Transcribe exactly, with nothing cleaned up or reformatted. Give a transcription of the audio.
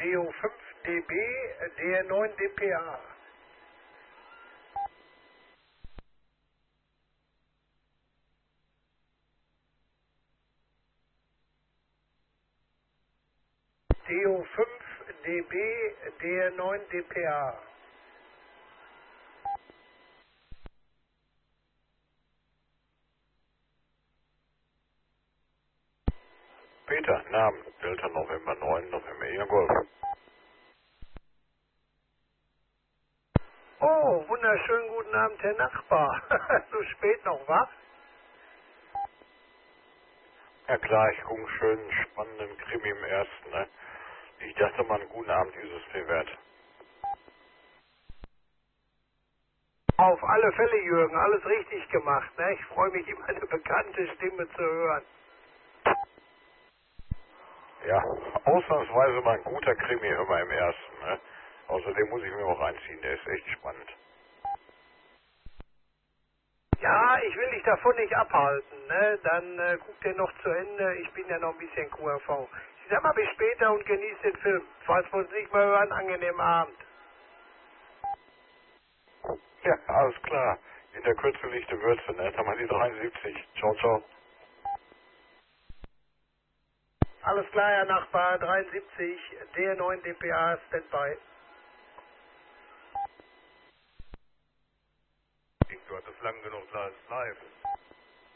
D O fünf D B, D R neun D P A. D O fünf D B, D R neun D P A. Peter, Namen, Delta November neun, November Eher Golf. Oh, wunderschönen guten Abend, Herr Nachbar. So spät noch wach? Ja klar, ich gucke einen schönen, spannenden Krimi im ersten, ne? Ich dachte mal, einen guten Abend ist es mir wert. Auf alle Fälle, Jürgen, alles richtig gemacht. Ne? Ich freue mich, immer eine bekannte Stimme zu hören. Ja, ausnahmsweise mal ein guter Krimi immer im ersten, ne? Außerdem muss ich mir auch reinziehen, der ist echt spannend. Ja, ich will dich davon nicht abhalten. Ne? Dann äh, guck dir noch zu Ende. Ich bin ja noch ein bisschen Q R V. Ich sag mal bis später und genieß den Film. Falls wir uns nicht mehr hören, angenehmen Abend. Ja, alles klar. In der Kürze liegt die Würze, ne? Dann mal die dreiundsiebzig. Ciao, ciao. Alles klar, Herr Nachbar, dreiundsiebzig, D R neun D P A, Standby. Ich, du hattest lang genug live.